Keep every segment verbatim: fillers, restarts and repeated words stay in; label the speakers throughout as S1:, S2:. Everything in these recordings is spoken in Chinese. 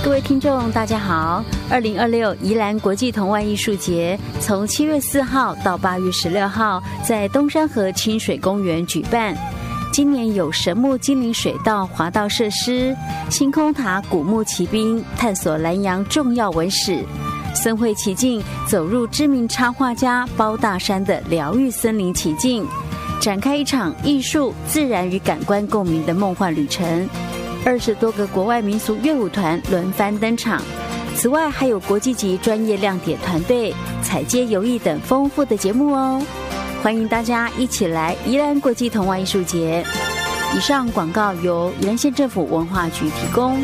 S1: 各位听众大家好，二零二六宜兰国际童玩艺术节从七月四号到八月十六号在东山河清水公园举办。今年有神木精灵水道滑道设施、星空塔古木骑兵探索南洋重要文史，森会奇境走入知名插画家包大山的疗愈森林奇境，展开一场艺术、自然与感官共鸣的梦幻旅程。二十多个国外民俗乐舞团轮番登场，此外还有国际级专业亮点团队、踩街游艺等丰富的节目哦。欢迎大家一起来宜兰国际童玩艺术节。以上广告由宜兰县政府文化局提供。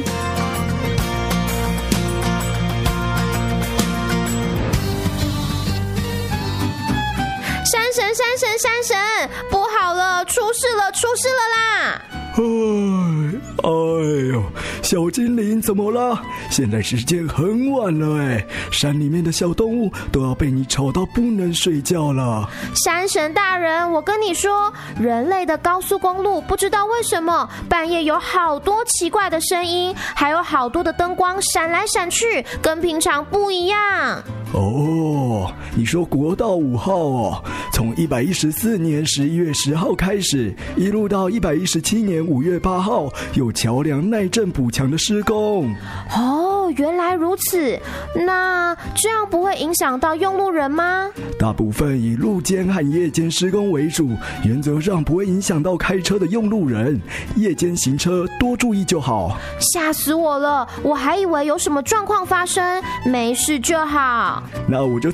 S2: 山神山神山神，不好了，出事了出事了啦！
S3: 哎，哎呦，小精灵怎么了？现在时间很晚了哎，山里面的小动物都要被你吵到不能睡觉了。
S2: 山神大人，我跟你说，人类的高速公路不知道为什么半夜有好多奇怪的声音，还有好多的灯光闪来闪去，跟平常不一样。
S3: 哦，你说国道五号哦，从一百一十四年十一月十号开始，一路到一百一十七年五月八号，有桥梁耐震补强的施工。
S2: 哦，原来如此，那这样不会影响到用路人吗？
S3: 大部分以路间和夜间施工为主，原则上不会影响到开车的用路人，夜间行车多注意就好。
S2: 吓死我了，我还以为有什么状况发生，没事就好。
S3: 那我就